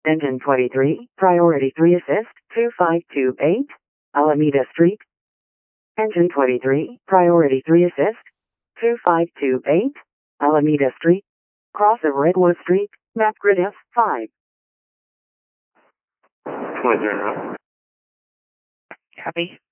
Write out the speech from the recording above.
Engine 23, Priority 3 Assist, 2528, Alameda Street. Engine 23, Priority 3 Assist, 2528, Alameda Street. Cross of Redwood Street, map grid F5. 20. Copy.